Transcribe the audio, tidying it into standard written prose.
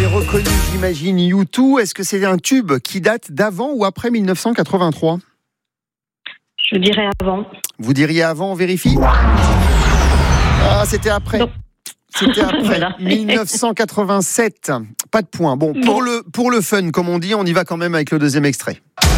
avez reconnu, j'imagine, U2. Est-ce que c'est un tube qui date d'avant ou après 1983 ? Je dirais avant. Vous diriez avant, on vérifie ? Ah, c'était après. Non. C'était après, Voilà. 1987. Pas de point. Bon, pour le fun, comme on dit, on y va quand même avec le deuxième extrait.